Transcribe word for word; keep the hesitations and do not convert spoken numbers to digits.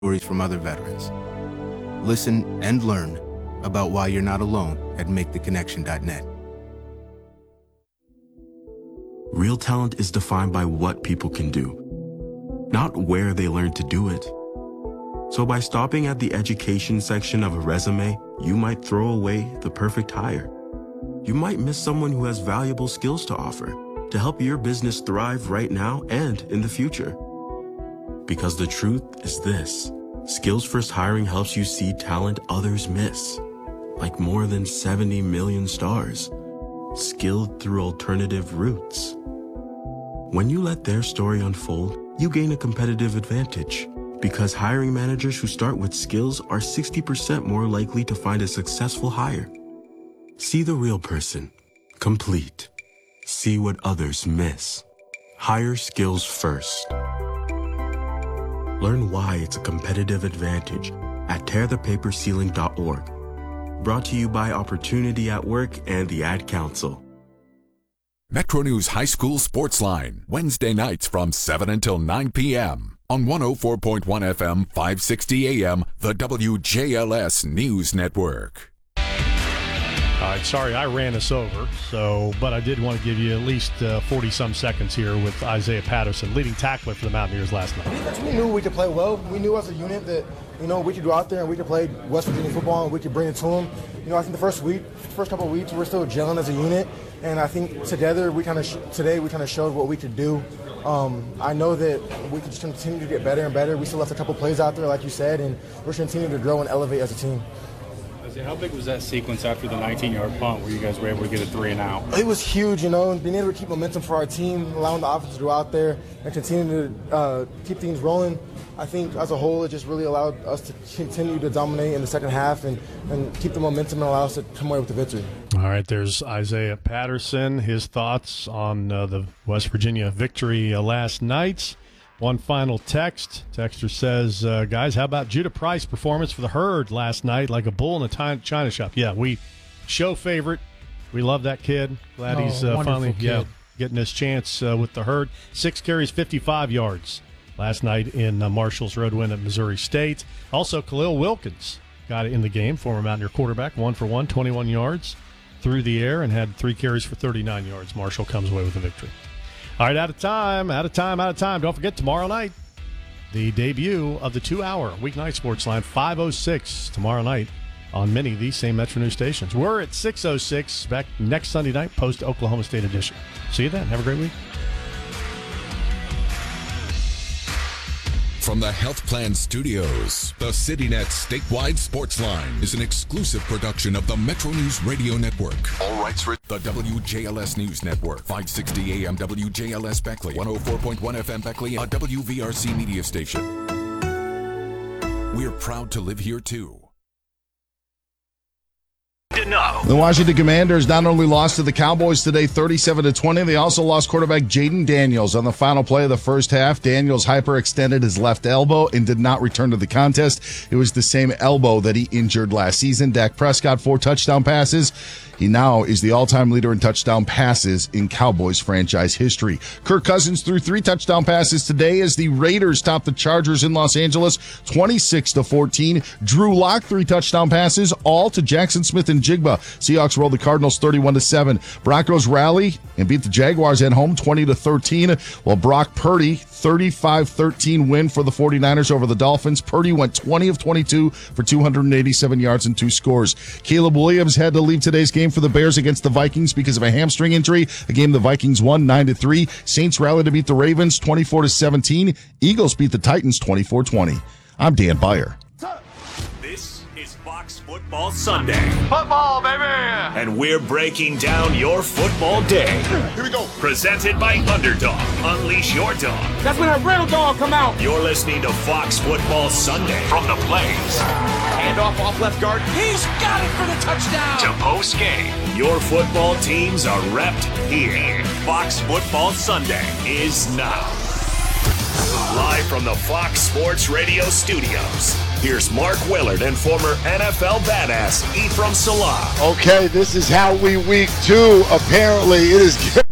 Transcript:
stories from other veterans. Listen and learn about why you're not alone at make the connection dot net. Real talent is defined by what people can do, not where they learn to do it. So by stopping at the education section of a resume, you might throw away the perfect hire. You might miss someone who has valuable skills to offer to help your business thrive right now and in the future. Because the truth is this, Skills First Hiring helps you see talent others miss, like more than seventy million stars, skilled through alternative routes. When you let their story unfold, you gain a competitive advantage, because hiring managers who start with skills are sixty percent more likely to find a successful hire. See the real person, complete. See what others miss. Hire skills first. Learn why it's a competitive advantage at tear the paper ceiling dot org. Brought to you by Opportunity at Work and the Ad Council. Metro News High School Sports Line, Wednesday nights from seven until nine p.m. on one oh four point one F M, five sixty A M, the W J L S News Network. All right, sorry I ran us over, so but I did want to give you at least forty-some uh, seconds here with Isaiah Patterson, leading tackler for the Mountaineers last night. We knew we could play well. We knew as a unit that, you know, we could go out there and we could play West Virginia football and we could bring it to them. You know, I think the first week, first couple of weeks, we're still gelling as a unit, and I think together we kind of sh- today we kind of showed what we could do. Um, I know that we could just continue to get better and better. We still left a couple plays out there, like you said, and we're continuing to grow and elevate as a team. How big was that sequence after the nineteen-yard punt where you guys were able to get a three and out? It was huge, you know, and being able to keep momentum for our team, allowing the offense to go out there and continue to uh, keep things rolling. I think as a whole, it just really allowed us to continue to dominate in the second half and, and keep the momentum and allow us to come away with the victory. All right, there's Isaiah Patterson, his thoughts on uh, the West Virginia victory uh, last night. One final text. Texter says, uh, guys, how about Judah Price performance for the Herd last night like a bull in a t- china shop? Yeah, we show favorite. We love that kid. Glad oh, he's uh, finally kid. yeah, getting his chance uh, with the Herd. Six carries, fifty-five yards last night in uh, Marshall's road win at Missouri State. Also, Khalil Wilkins got in the game, former Mountaineer quarterback, one for one, twenty-one yards through the air and had three carries for thirty-nine yards. Marshall comes away with the victory. All right, out of time, out of time, out of time. Don't forget, tomorrow night, the debut of the two-hour weeknight sports line, five oh six, tomorrow night on many of these same Metro News stations. We're at six oh six, back next Sunday night, post-Oklahoma State edition. See you then. Have a great week. From the Health Plan Studios, the CityNet Statewide Sports Line is an exclusive production of the Metro News Radio Network. All rights for the W J L S News Network, five sixty A M W J L S Beckley, one oh four point one F M Beckley, a W V R C media station. We're proud to live here too. No. The Washington Commanders not only lost to the Cowboys today thirty-seven to twenty, they also lost quarterback Jaden Daniels. On the final play of the first half, Daniels hyperextended his left elbow and did not return to the contest. It was the same elbow that he injured last season. Dak Prescott, four touchdown passes. He now is the all-time leader in touchdown passes in Cowboys franchise history. Kirk Cousins threw three touchdown passes today as the Raiders topped the Chargers in Los Angeles twenty-six to fourteen. Drew Lock, three touchdown passes, all to Jackson Smith and Jigba. Seahawks rolled the Cardinals thirty-one to seven. Broncos rally and beat the Jaguars at home twenty to thirteen. While Brock Purdy, thirty-five thirteen win for the 49ers over the Dolphins. Purdy went twenty of twenty-two for two hundred eighty-seven yards and two scores. Caleb Williams had to leave today's game for the Bears against the Vikings because of a hamstring injury, a game the Vikings won nine to three. Saints rallied to beat the Ravens twenty-four to seventeen. Eagles beat the Titans twenty-four twenty. I'm Dan Beyer. This is Fox Football Sunday. Football, baby! And we're breaking down your football day. Here we go. Presented by Underdog. Unleash your dog. That's when a real dog come out. You're listening to Fox Football Sunday from the Blaze. Hand off off left guard. He's got it for the touchdown. To post game. Your football teams are repped here. Fox Football Sunday is now. Live from the Fox Sports Radio studios, here's Mark Willard and former N F L badass Ephraim Salah. Okay, this is how we week two. Apparently, it is